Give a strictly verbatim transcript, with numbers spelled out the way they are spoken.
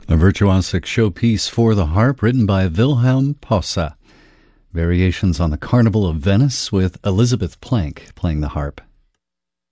A virtuosic showpiece for the harp written by Wilhelm Posse. Variations on the Carnival of Venice with Elizabeth Plank playing the harp.